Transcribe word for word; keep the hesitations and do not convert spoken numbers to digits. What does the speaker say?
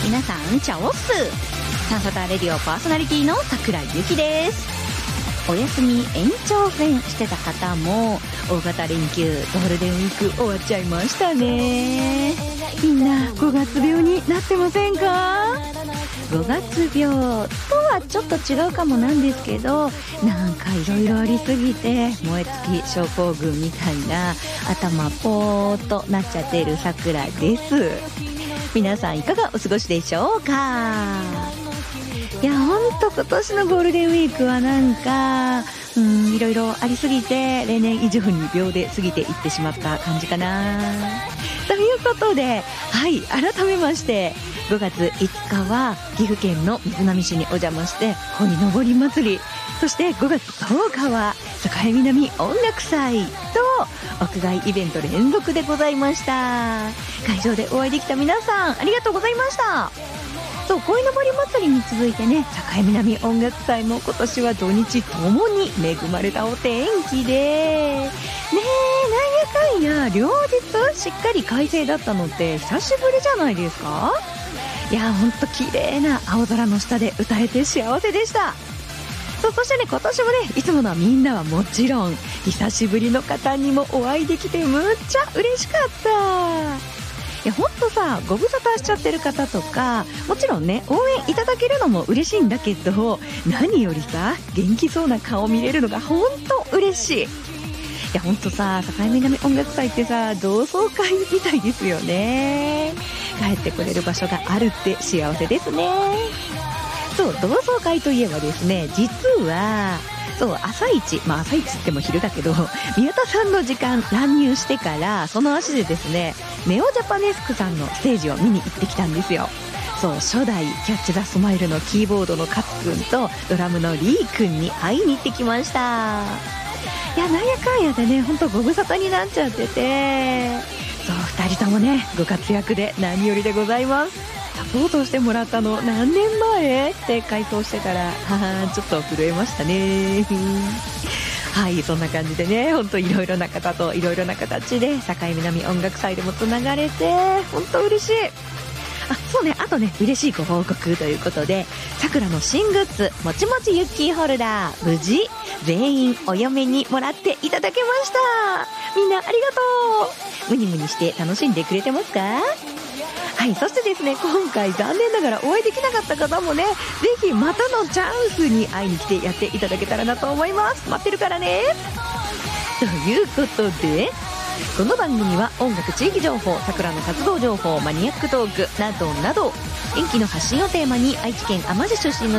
皆さんチャオッス。サンサタレディオパーソナリティの桜井由紀です。お休み延長戦してた方も大型連休ゴールデンウィーク終わっちゃいましたね。みんなごがつ病になってませんか？ごがつ病とはちょっと違うかもなんですけど、なんかいろいろありすぎて燃え尽き症候群みたいな頭ポーっとなっちゃっている桜です。皆さんいかがお過ごしでしょうか？いやほんと今年のゴールデンウィークはなんかうんいろいろありすぎて例年以上に秒で過ぎていってしまった感じかなということで、はい改めましてごがついつかは岐阜県の瑞浪市にお邪魔して鯉のぼり祭り、そしてごがつとおかは栄南音楽祭と屋外イベント連続でございました。会場でお会いできた皆さんありがとうございました。そう鯉のぼり祭りに続いてね、栄南音楽祭も今年は土日ともに恵まれたお天気でねえ、なんやかんや両日しっかり快晴だったのって久しぶりじゃないですか？いやほんと綺麗な青空の下で歌えて幸せでした。そう、そしてね今年もねいつものみんなはもちろん久しぶりの方にもお会いできてむっちゃ嬉しかった。いやほんとさ、ご無沙汰しちゃってる方とかもちろんね応援いただけるのも嬉しいんだけど、何よりさ元気そうな顔見れるのがほんと嬉しい。いやほんとさ境南音楽祭ってさ同窓会みたいですよね。帰ってこれる場所があるって幸せですね。そう同窓会といえばですね、実はそう朝一、まあ朝一って言っても昼だけど宮田さんの時間乱入してからその足でですねネオジャパネスクさんのステージを見に行ってきたんですよ。そう初代キャッチザスマイルのキーボードの勝くんとドラムのリーくんに会いに行ってきました。いやなんやかんやでねほんとご無沙汰になっちゃってて、そうふたりともねご活躍で何よりでございます。サポートしてもらったの何年前って回答してたらはちょっと震えましたねはいそんな感じでねほんといろいろな方といろいろな形で境南音楽祭でもつながれてほんと嬉しい。あそうね、あとね嬉しいご報告ということでさくらの新グッズもちもちユッキーホルダー無事全員お嫁にもらっていただけました。みんなありがとう。ムニムニして楽しんでくれてますか？はい、そしてですね今回残念ながらお会いできなかった方もねぜひまたのチャンスに会いに来てやっていただけたらなと思います。待ってるからね。ということでこの番組は音楽地域情報、さくらの活動情報、マニアックトークなどなど元気の発信をテーマに愛知県あま市出身の